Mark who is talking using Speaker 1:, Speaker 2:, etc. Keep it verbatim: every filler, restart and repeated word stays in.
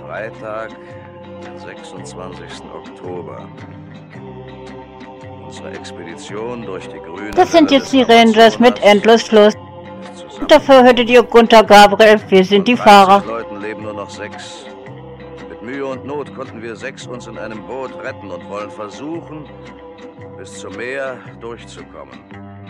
Speaker 1: Freitag, den sechsundzwanzigsten Oktober. Unsere Expedition durch die grüne...
Speaker 2: Das sind jetzt die Rangers mit Endlosfluss. Und dafür hörtet ihr Gunther Gabriel, wir sind die Fahrer.
Speaker 1: Von Leuten leben nur noch sechs. Mit Mühe und Not konnten wir sechs uns in einem Boot retten und wollen versuchen, bis zum Meer durchzukommen.